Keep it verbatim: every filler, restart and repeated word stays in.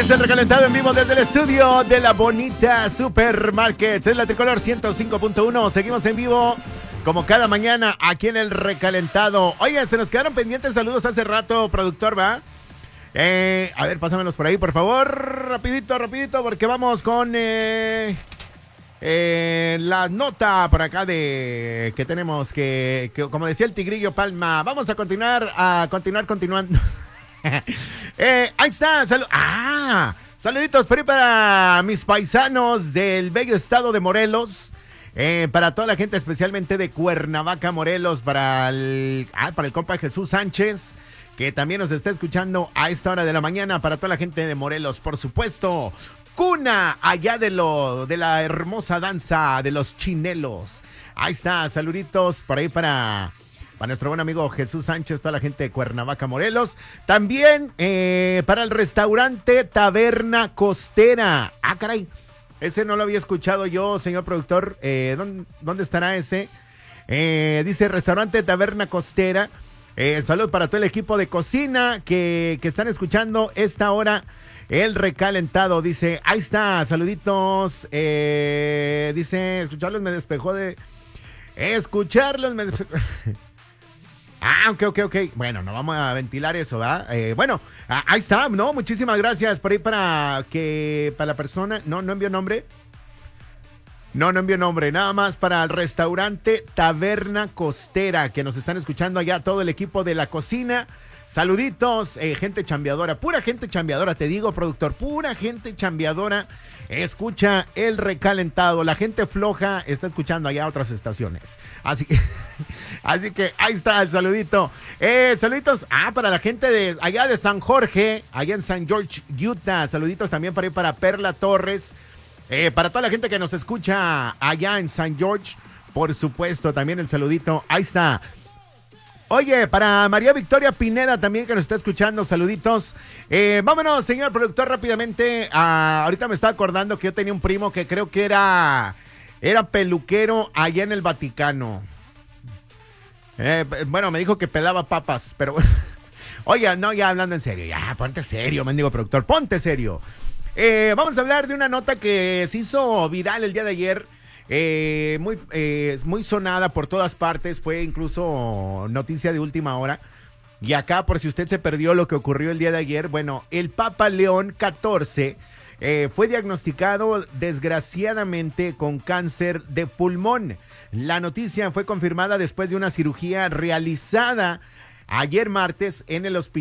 Es el recalentado en vivo desde el estudio de la bonita Supermarkets. Es la Tricolor ciento cinco punto uno. Seguimos en vivo como cada mañana aquí en el recalentado. Oye, se nos quedaron pendientes saludos hace rato, productor, ¿va? Eh, a ver, pásamelos por ahí, por favor. Rapidito, rapidito, porque vamos con eh, eh, la nota por acá de que tenemos que, que, como decía el Tigrillo Palma, vamos a continuar, a continuar, continuando. eh, ahí está, salud. Ah, saluditos por ahí para mis paisanos del bello estado de Morelos. Eh, para toda la gente, especialmente de Cuernavaca, Morelos, para el, ah, para el compa Jesús Sánchez, que también nos está escuchando a esta hora de la mañana. Para toda la gente de Morelos, por supuesto. Cuna allá de lo de la hermosa danza de los chinelos. Ahí está, saluditos por ahí para, para nuestro buen amigo Jesús Sánchez, toda la gente de Cuernavaca, Morelos. También eh, para el restaurante Taberna Costera. Ah, caray, ese no lo había escuchado yo, señor productor. Eh, ¿dónde, ¿Dónde estará ese? Eh, dice restaurante Taberna Costera. Eh, salud para todo el equipo de cocina que, que están escuchando esta hora. El recalentado, dice, ahí está, saluditos. Eh, dice, escucharlos me despejó de... Escucharlos me despejó... Ah, ok, ok, ok. Bueno, no vamos a ventilar eso, ¿verdad? Eh, bueno, ahí está, ¿no? Muchísimas gracias por ahí para que... Para la persona... No, no envió nombre. No, no envió nombre. Nada más para el restaurante Taberna Costera, que nos están escuchando allá todo el equipo de la cocina. Saluditos, eh, gente chambeadora, pura gente chambeadora, te digo, productor, pura gente chambeadora. Escucha el recalentado. La gente floja está escuchando allá otras estaciones. Así que, así que ahí está el saludito. Eh, saluditos, ah, para la gente de allá de San Jorge, allá en San George, Utah. Saluditos también para ir para Perla Torres. Eh, para toda la gente que nos escucha allá en San George, por supuesto, también el saludito. Ahí está. Oye, para María Victoria Pineda también que nos está escuchando, saluditos. Eh, vámonos, señor productor, rápidamente. Ah, ahorita me estaba acordando que yo tenía un primo que creo que era, era peluquero allá en el Vaticano. Eh, bueno, me dijo que pelaba papas, pero... Oye, no, ya hablando en serio, ya, ponte serio, mendigo productor, ponte serio. Eh, vamos a hablar de una nota que se hizo viral el día de ayer. Eh, muy, eh, muy sonada por todas partes, fue incluso noticia de última hora. Y acá, por si usted se perdió lo que ocurrió el día de ayer, bueno, el Papa León catorce eh, fue diagnosticado desgraciadamente con cáncer de pulmón. La noticia fue confirmada después de una cirugía realizada ayer martes en el hospital